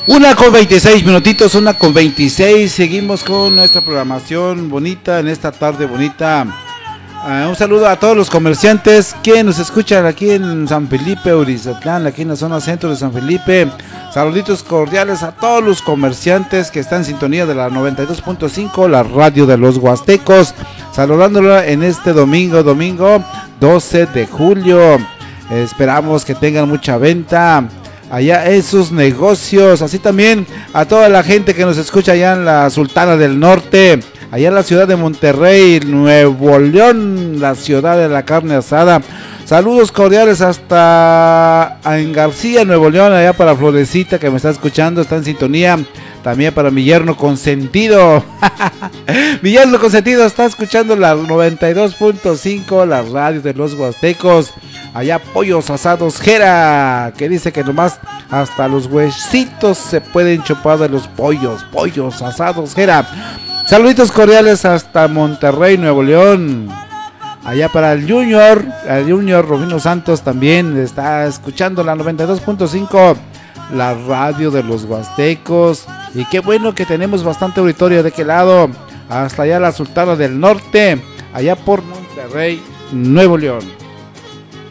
1:26, 1:26. Seguimos con nuestra programación bonita en esta tarde bonita. Un saludo a todos los comerciantes que nos escuchan aquí en San Felipe, Urizatlán, aquí en la zona centro de San Felipe. Saluditos cordiales a todos los comerciantes que están en sintonía de la 92.5, la radio de los Huastecos. Saludándola en este domingo 12 de julio. Esperamos que tengan mucha venta allá en sus negocios, así también a toda la gente que nos escucha allá en la Sultana del Norte, allá en la ciudad de Monterrey, Nuevo León, la ciudad de la carne asada. Saludos cordiales hasta en García, Nuevo León, allá para Florecita que me está escuchando, está en sintonía. También para mi yerno consentido. Mi yerno consentido está escuchando la 92.5, la radio de los Huastecos. Allá Pollos Asados Jera, que dice que nomás hasta los huesitos se pueden chupar de los pollos. Pollos Asados Jera. Saluditos cordiales hasta Monterrey, Nuevo León. Allá para el Junior Rufino Santos también está escuchando la 92.5, la radio de los Huastecos. Y qué bueno que tenemos bastante auditorio de aquel lado, hasta allá la Sultana del Norte, allá por Monterrey, Nuevo León.